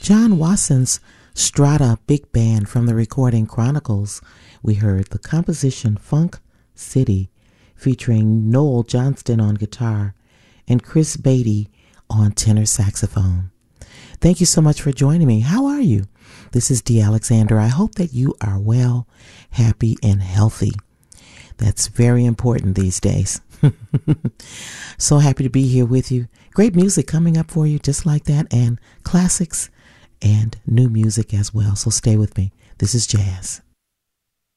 John Watson's Strata Big Band from the recording Chronicles. We heard the composition Funk City featuring Noel Johnston on guitar and Chris Beatty on tenor saxophone. Thank you so much for joining me. How are you? This is Dee Alexander. I hope that you are well, happy, and healthy. That's very important these days. So happy to be here with you. Great music coming up for you just like that, and classics and new music as well. So stay with me. This is Jazz.